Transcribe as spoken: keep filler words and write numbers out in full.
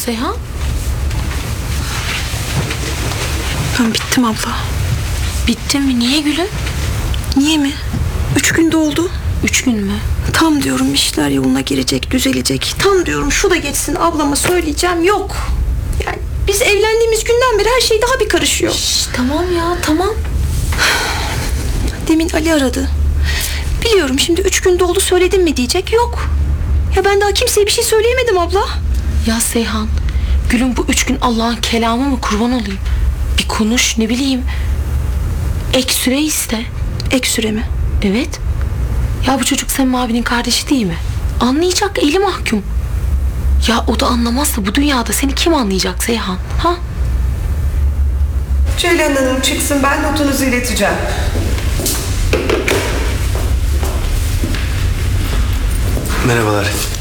Seyhan? Ben bittim abla. Bittin mi? Niye gülüm? Niye mi? Üç gün doldu. Üç gün mü? Tam diyorum işler yoluna girecek, düzelecek. Tam diyorum şu da geçsin, ablama söyleyeceğim. Yok. Yani biz evlendiğimiz günden beri her şey daha bir karışıyor. Şş, tamam ya, tamam. Demin Ali aradı. Biliyorum şimdi üç gün doldu, söyledin mi diyecek. Yok. Ya ben daha kimseye bir şey söyleyemedim abla. Ya Seyhan, gülüm bu üç gün Allah'ın kelamı mı, kurban olayım? Bir konuş, ne bileyim. Ek süre iste. Ek süre mi? Evet. Ya bu çocuk senin abinin kardeşi değil mi? Anlayacak, eli mahkum. Ya o da anlamazsa bu dünyada seni kim anlayacak Seyhan? Ha? Ceylan Hanım çıksın, ben notunuzu ileteceğim. Merhabalar.